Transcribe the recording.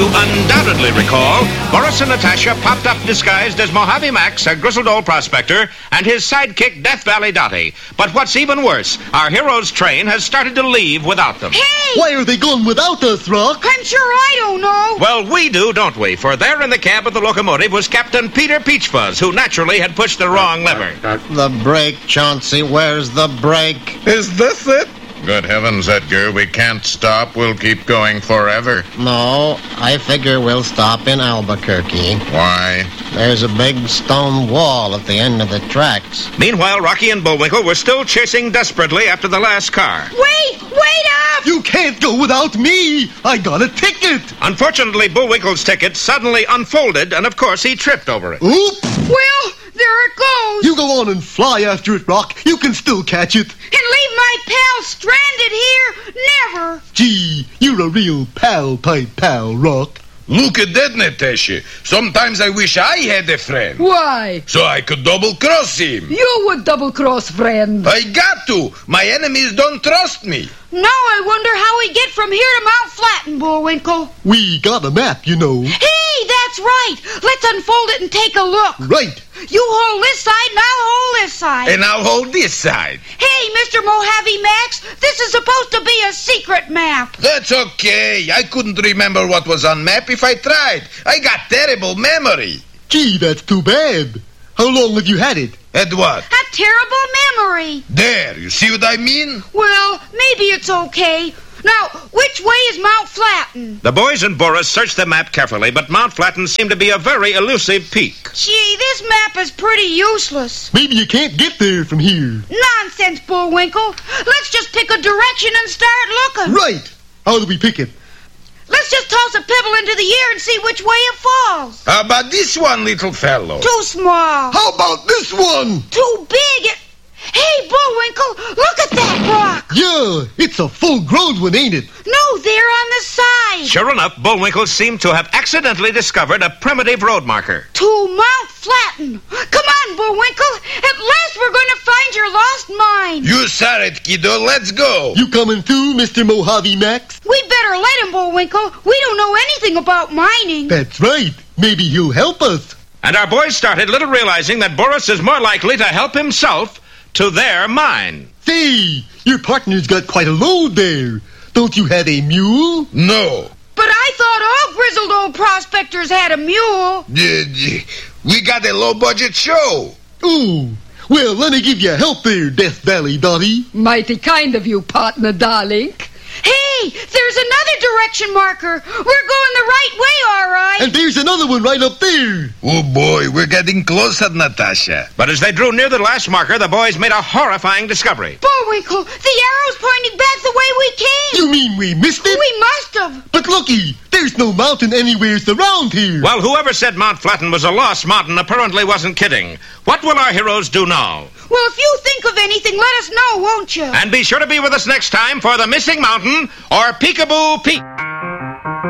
you undoubtedly recall, Boris and Natasha popped up disguised as Mojave Max, a grizzled old prospector, and his sidekick, Death Valley Dottie. But what's even worse, our hero's train has started to leave without them. Hey! Why are they gone without us, Rock? I'm sure I don't know. Well, we do, don't we? For there in the cab of the locomotive was Captain Peter Peachfuzz, who naturally had pushed the wrong lever. The brake, Chauncey. Where's the brake? Is this it? Good heavens, Edgar, we can't stop. We'll keep going forever. No, I figure we'll stop in Albuquerque. Why? There's a big stone wall at the end of the tracks. Meanwhile, Rocky and Bullwinkle were still chasing desperately after the last car. Wait up! You can't go without me. I got a ticket. Unfortunately, Bullwinkle's ticket suddenly unfolded, and of course he tripped over it. Oops. Well, there it goes. You go on and fly after it, Rock. You can still catch it. And leave my pal stranded here? Never. Gee, you're a real pal-type pal, Rock. Look at that, Natasha. Sometimes I wish I had a friend. Why? So I could double-cross him. You would double-cross, friend. I got to. My enemies don't trust me. Now I wonder how we get from here to Mount Flatten, Bullwinkle. We got a map, you know. Hey, that's right. Let's unfold it and take a look. Right. You hold this side and I'll hold this side. And I'll hold this side. Hey, Mr. Mojave Max, this is supposed to be a secret map. That's okay. I couldn't remember what was on map if I tried. I got terrible memory. Gee, that's too bad. How long have you had it? And what? A terrible memory. There, you see what I mean? Well, maybe it's okay. Now, which way is Mount Flatten? The boys and Boris searched the map carefully, but Mount Flatten seemed to be a very elusive peak. Gee, this map is pretty useless. Maybe you can't get there from here. Nonsense, Bullwinkle. Let's just pick a direction and start looking. Right. How do we pick it? Let's just toss a pebble into the air and see which way it falls. How about this one, little fellow? Too small. How about this one? Too big. Hey, Bullwinkle, look at that rock. Yeah, it's a full-grown one, ain't it? No, there on the side. Sure enough, Bullwinkle seemed to have accidentally discovered a primitive road marker. To Mount Flatten. Come on, Bullwinkle. At last we're going to find your lost mine. You saw it, kiddo. Let's go. You coming too, Mr. Mojave Max? We better let him, Bullwinkle. We don't know anything about mining. That's right. Maybe he'll help us. And our boys started, little realizing that Boris is more likely to help himself to their mine. Say, your partner's got quite a load there. Don't you have a mule? No. But I thought all grizzled old prospectors had a mule. We got a low-budget show. Ooh, well, let me give you help there, Death Valley Dottie. Mighty kind of you, partner, darling. Hey, there's another direction marker. We're going the right way, all right. And there's another one right up there. Oh, boy, we're getting closer, Natasha. But as they drew near the last marker, the boys made a horrifying discovery. Bullwinkle, the arrow's pointing back the way we came. You mean we missed it? We must have. But looky, there's no mountain anywhere around here. Well, whoever said Mount Flatten was a lost mountain apparently wasn't kidding. What will our heroes do now? Well, if you think of anything, let us know, won't you? And be sure to be with us next time for The Missing Mountain or Peekaboo Peak.